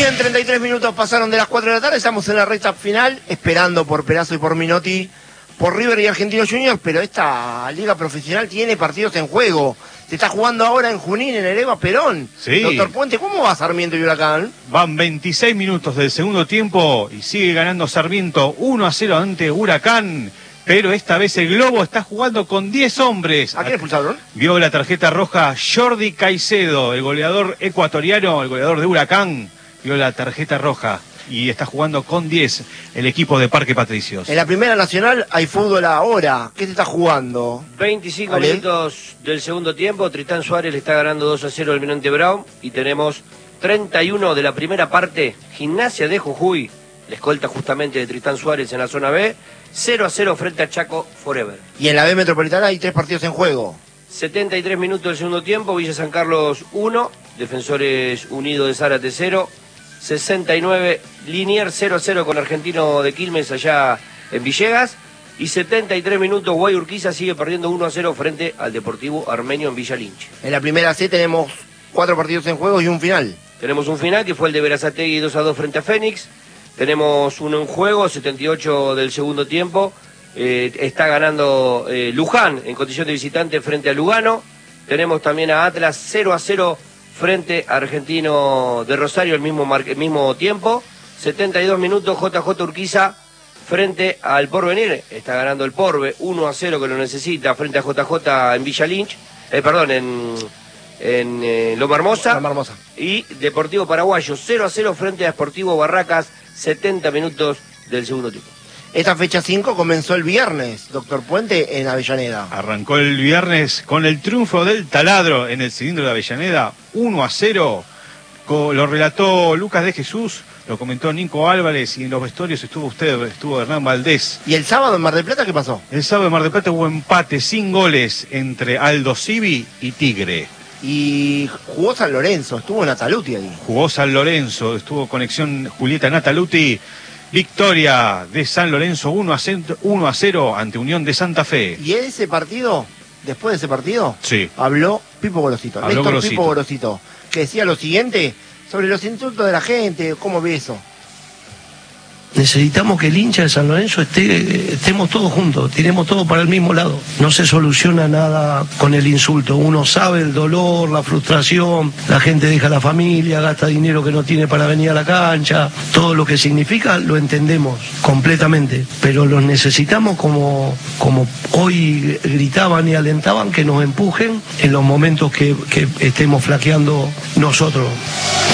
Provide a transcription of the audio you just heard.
Bien, 33 minutos pasaron de las 4 de la tarde, estamos en la recta final, esperando por Perazo y por Minotti, por River y Argentinos Juniors, pero esta liga profesional tiene partidos en juego. Se está jugando ahora en Junín, en el Eva Perón. Sí. Doctor Puente, ¿cómo va Sarmiento y Huracán? Van 26 minutos del segundo tiempo y sigue ganando Sarmiento 1-0 ante Huracán. Pero esta vez el Globo está jugando con 10 hombres. ¿A quién expulsaron? Vio la tarjeta roja Jordi Caicedo, el goleador ecuatoriano, el goleador de Huracán. Vio la tarjeta roja y está jugando con 10 el equipo de Parque Patricios. En la Primera Nacional hay fútbol ahora. ¿Qué se está jugando? 25 ¿Vale? minutos del segundo tiempo. Tristán Suárez le está ganando 2-0 al Almirante Brown. Y tenemos 31 de la primera parte. Gimnasia de Jujuy, la escolta justamente de Tristán Suárez en la zona B. 0-0 frente a Chaco Forever. Y en la B Metropolitana hay 3 partidos en juego. 73 minutos del segundo tiempo. Villa San Carlos 1. Defensores Unidos de Zárate 0. 69, Liniers 0-0 con Argentino de Quilmes allá en Villegas. Y 73 minutos, Guay Urquiza sigue perdiendo 1-0 frente al Deportivo Armenio en Villa Lynch. En la Primera C tenemos 4 partidos en juego y un final. Tenemos un final que fue el de Berazategui 2-2 frente a Fénix. Tenemos uno en juego, 78 del segundo tiempo. Está ganando Luján en condición de visitante frente a Lugano. Tenemos también a Atlas 0-0 frente a Argentino de Rosario el mismo tiempo. 72 minutos, JJ Urquiza frente al Porvenir. Está ganando el Porve 1-0 que lo necesita frente a JJ en Villa Lynch. En Loma Hermosa. Loma Hermosa. Y Deportivo Paraguayo 0-0 frente a Sportivo Barracas. 70 minutos del segundo tiempo. Esta fecha 5 comenzó el viernes, doctor Puente, en Avellaneda. Arrancó el viernes con el triunfo del Taladro en el cilindro de Avellaneda, 1-0. Lo relató Lucas de Jesús, lo comentó Nico Álvarez y en los vestuarios estuvo Hernán Valdés. ¿Y el sábado en Mar del Plata qué pasó? El sábado en Mar del Plata hubo empate sin goles entre Aldo Civi y Tigre. Y jugó San Lorenzo, estuvo Nataluti ahí. Jugó San Lorenzo, estuvo conexión Julieta Nataluti. Victoria de San Lorenzo 1-0 ante Unión de Santa Fe. Y ese partido, después de ese partido, sí, habló Pipo Gorosito. Habló Gorosito. Pipo Gorosito, que decía lo siguiente sobre los insultos de la gente, ¿cómo ve eso? Necesitamos que el hincha de San Lorenzo estemos todos juntos, tiremos todo para el mismo lado. No se soluciona nada con el insulto. Uno sabe el dolor, la frustración, la gente deja la familia, gasta dinero que no tiene para venir a la cancha. Todo lo que significa lo entendemos completamente, pero los necesitamos como hoy gritaban y alentaban, que nos empujen en los momentos que estemos flaqueando nosotros.